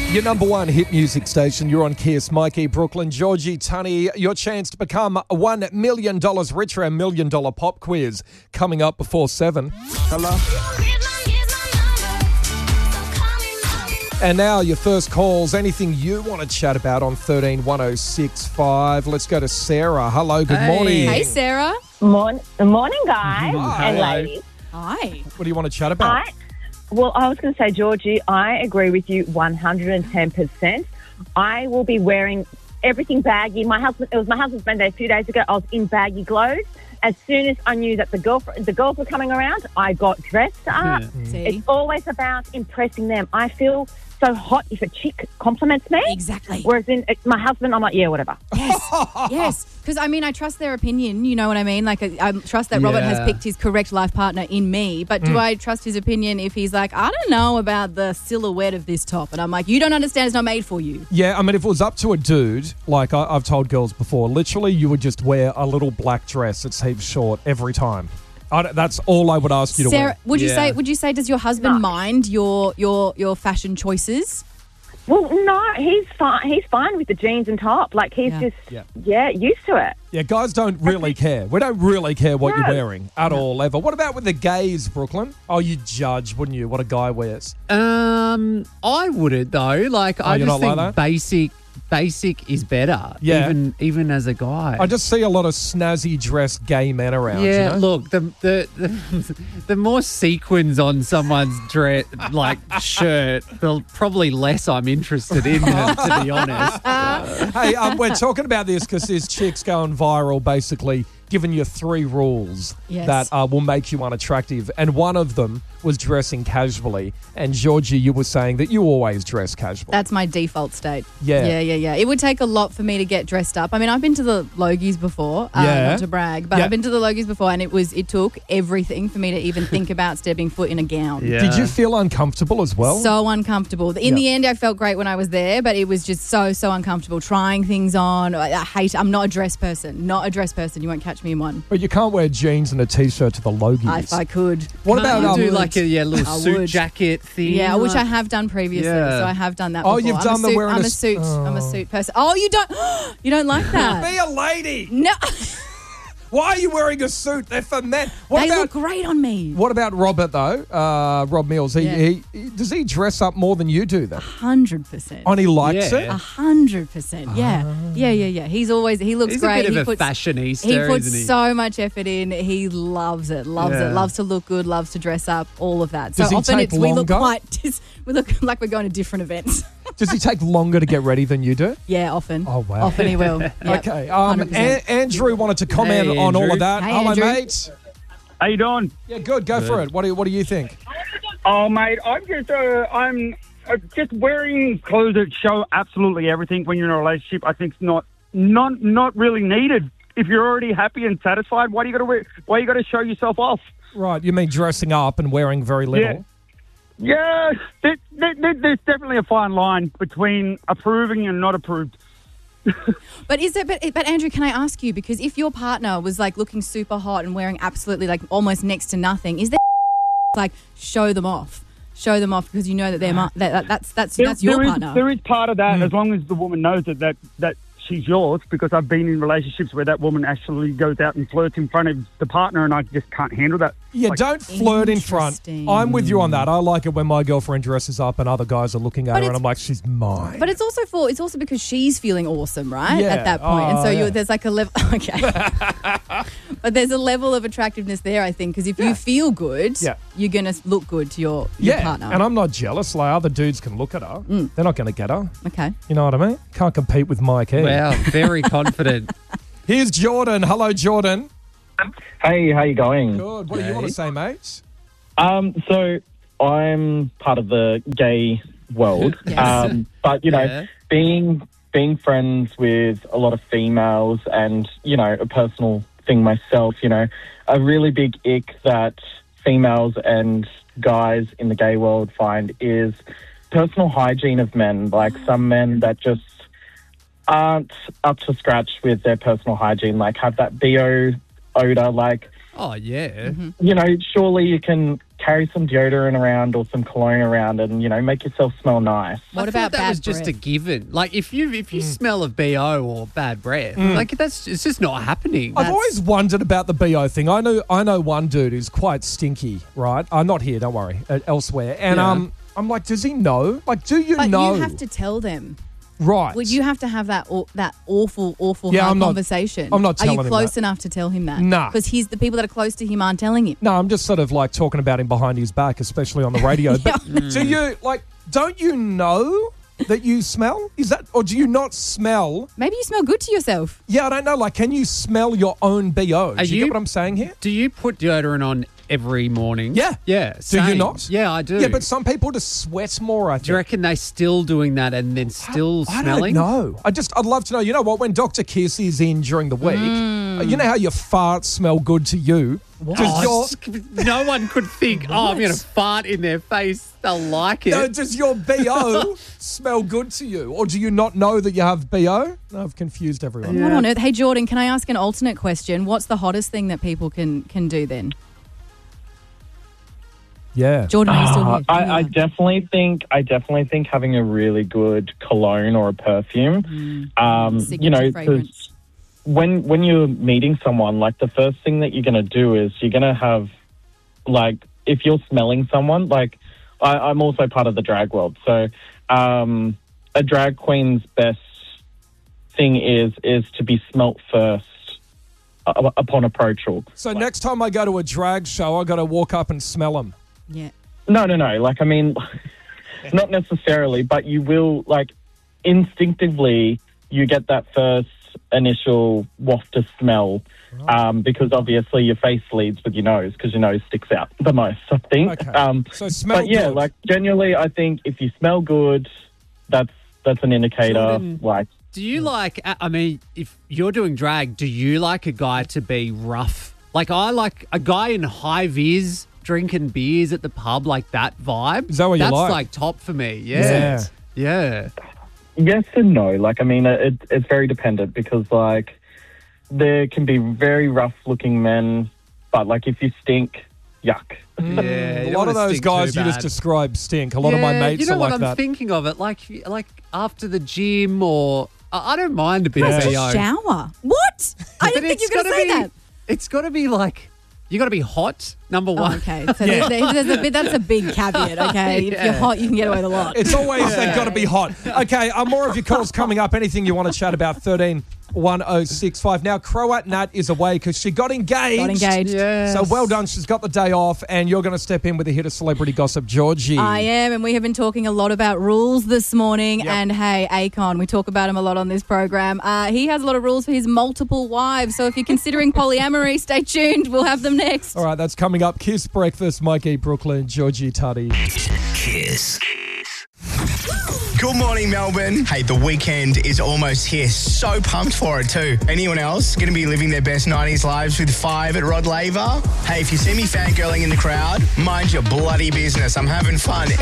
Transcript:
Your number one hit music station. You're on Kiss. Mikey, Brooklyn, Georgie, Tunny. Your chance to become $1 million richer. A $1 million pop quiz coming up before 7. Hello? And now your first calls. Anything you want to chat about on 131065. Let's go to Sarah. Hello, good morning. Hey, Sarah. Morning, guys and ladies. Hi. What do you want to chat about? I was going to say, Georgie, I agree with you 110%. I will be wearing everything baggy. It was my husband's birthday a few days ago. I was in baggy clothes. As soon as I knew that the girls were coming around, I got dressed up. See? It's always about impressing them. I feel so hot if a chick compliments me. Exactly. Whereas my husband, I'm like, yeah, whatever. Yes. Because, I trust their opinion. You know what I mean? Like, I trust that Robert has picked his correct life partner in me. But do I trust his opinion if he's like, I don't know about the silhouette of this top? And I'm like, you don't understand. It's not made for you. Yeah, I mean, if it was up to a dude, like I've told girls before, literally you would just wear a little black dress that's heaps short every time. That's all I would ask you to Sarah, wear. would you say, does your husband mind your fashion choices? Well, no, he's fine. He's fine with the jeans and top. Like, he's just used to it. Yeah, guys don't really care. We don't really care what you're wearing at all, ever. What about with the gays, Brooklyn? Oh, you'd judge, wouldn't you, what a guy wears? I wouldn't though. Like, I just think like basic is better. Yeah. Even as a guy. I just see a lot of snazzy dressed gay men around. Yeah, you know? look, the more sequins on someone's dress, like shirt, the probably less I'm interested in them, to be honest. Hey, we're talking about this because there's chicks going viral basically giving you 3 rules that will make you unattractive. And one of them was dressing casually. And Georgie, you were saying that you always dress casual. That's my default state. Yeah. Yeah. It would take a lot for me to get dressed up. I mean, I've been to the Logies before, not to brag, but I've been to the Logies before and it took everything for me to even think about stepping foot in a gown. Yeah. Did you feel uncomfortable as well? So uncomfortable. In the end, I felt great when I was there, but it was just so uncomfortable trying things on. I'm not a dress person. You won't catch me in one. But you can't wear jeans and a T-shirt to the Logies. If I could. What about do like a little suit jacket thing? Yeah, which I have done previously. Yeah. So I have done that before. Oh, you've done the wearing I'm a suit. I'm a suit person. Oh, you don't like that? Be a lady. No. Why are you wearing a suit? They're for men. They look great on me. What about Robert, though? Rob Mills. Does he dress up more than you do, then? 100%. And he likes it? 100%. Yeah. He looks He's great. a bit of a fashionista, He puts isn't he? so much effort in. He loves it. Loves to look good, loves to dress up, all of that. Does so he often take we look longer? we look like we're going to different events. Does he take longer to get ready than you do? Yeah, often. Oh, wow. Often he will. Yep. Okay. 100%. Andrew wanted to comment on all of that. Hey, Hello, Andrew. mate. How you doing? Yeah, good. Go for it. What do you think? Oh, mate, I'm just wearing clothes that show absolutely everything when you're in a relationship. I think it's not really needed. If you're already happy and satisfied, why do you got to show yourself off? Right. You mean dressing up and wearing very little? Yeah. There's definitely a fine line between approving and not approved. But Andrew, can I ask you, because if your partner was like looking super hot and wearing absolutely like almost next to nothing, is there like show them off because you know that that's your partner? There is part of that as long as the woman knows that she's yours, because I've been in relationships where that woman actually goes out and flirts in front of the partner and I just can't handle that. Yeah, don't flirt in front. I'm with you on that. I like it when my girlfriend dresses up and other guys are looking at her and I'm like, she's mine. But it's also because she's feeling awesome, right? At that point. And so there's like a level, okay. But there's a level of attractiveness there, I think, because if you feel good, you're going to look good to your partner. And I'm not jealous. Like, other dudes can look at her. They're not going to get her. Okay. You know what I mean? Can't compete with Mike E. Wow, very confident. Here's Jordan. Hello, Jordan. Hey, how you going? Good. What do you want to say, mate? So I'm part of the gay world, but you know, being friends with a lot of females, and you know, a personal thing myself. You know, a really big ick that females and guys in the gay world find is personal hygiene of men. Like some men that just aren't up to scratch with their personal hygiene, like have that BO odor, like, oh yeah, you know, surely you can carry some deodorant around or some cologne around and, make yourself smell nice. What I about thought that bad was just breath? a given. Like if you smell of BO or bad breath, like it's just not happening. I've always wondered about the BO thing. I know one dude who's quite stinky, right? Not here, don't worry, elsewhere. And Yeah. I'm like, does he know? Like, do you But know? you have to tell them. Right. Would you have to have that awful Yeah, hard I'm not- conversation? I'm not telling Are him you close that. enough to tell him that? Nah. Because the people that are close to him aren't telling him. No, I'm just sort of like talking about him behind his back, especially on the radio. But do you, don't you know that you smell? Is that, or do you not smell? Maybe you smell good to yourself. Yeah, I don't know. Like, can you smell your own BO? Do you you- get what I'm saying here? Do you put deodorant on every morning? Yeah. Yeah. Do you same. not? Yeah, I do. Yeah, but some people just sweat more, I think. do you reckon they still doing that and then still I smelling? don't know. I'd love to know. You know what? When Dr. Kiss is in during the week, you know how your farts smell good to you? Does No one could think, I'm going to fart in their face. They'll like it. does your BO smell good to you? Or do you not know that you have BO? No, I've confused everyone. What on earth? Hey, Jordan, can I ask an alternate question? What's the hottest thing that people can do then? Yeah. Jordan, are you still here? I definitely think having a really good cologne or a perfume, Signature fragrance. because when you're meeting someone, like the first thing that you're going to do is you're going to have, like, if you're smelling someone, like I'm also part of the drag world, so a drag queen's best thing is to be smelt first upon approachal. So next time I go to a drag show, I got to walk up and smell them. Yeah. No. Like, I mean, not necessarily, but you will, like, instinctively, you get that first initial waft of smell because obviously your face leads with your nose because your nose sticks out the most, I think. Okay. So smell but yeah, good. like, genuinely, I think if you smell good, that's an indicator. Jordan, like, Do you like, I mean, if you're doing drag, do you like a guy to be rough? Like, I like a guy in high vis drinking beers at the pub, like that vibe. Is that what you That's like? like top for me. Yeah. Yeah. yes and no. Like, I mean, it's very dependent because, like, there can be very rough-looking men, but, like, if you stink, yuck. Yeah, A you lot don't of wanna those stink guys too you just bad. described stink. A lot of my mates you know are what like I'm that. thinking of it, like after the gym or I don't mind a bit of Just BO. shower. What? I didn't think you were going to say that. It's got to be like you got to be hot. Number Oh, one. okay. So that's a big caveat, okay? If you're hot, you can get away with a lot. It's always they've got to be hot. Okay, more of your calls coming up. Anything you want to chat about, 131065. Now, Croat Nat is away because she got engaged. Yes. So well done. She's got the day off, and you're going to step in with a hit of celebrity gossip, Georgie. I am, and we have been talking a lot about rules this morning. Yep. And hey, Akon, we talk about him a lot on this program. He has a lot of rules for his multiple wives. So if you're considering polyamory, stay tuned. We'll have them next. All right, that's coming up. Kiss Breakfast, Mikey Brooklyn, Georgie Tutty. Kiss. Good morning, Melbourne. Hey, the weekend is almost here. So pumped for it too. Anyone else going to be living their best 90s lives with 5 at Rod Laver? Hey, if you see me fangirling in the crowd, mind your bloody business. I'm having fun.